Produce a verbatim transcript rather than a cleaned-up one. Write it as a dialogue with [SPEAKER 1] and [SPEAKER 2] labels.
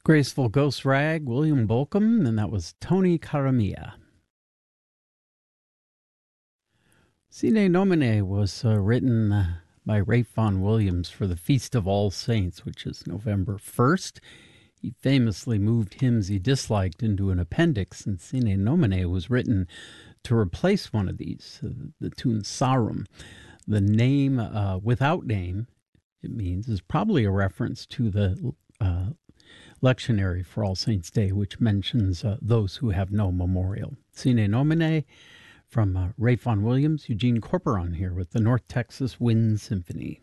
[SPEAKER 1] Graceful Ghost Rag, William Bolcom, and that was Tony Caramia. Sine Nomine was uh, written uh, by Ralph Vaughan Williams for the Feast of All Saints, which is November first. He famously moved hymns he disliked into an appendix, and Sine Nomine was written to replace one of these, uh, the tune Sarum. The name, uh, without name, it means, is probably a reference to the uh, lectionary for All Saints' Day, which mentions uh, those who have no memorial. Sine Nomine from uh, Ralph Vaughan Williams, Eugene Corporon here with the North Texas Wind Symphony.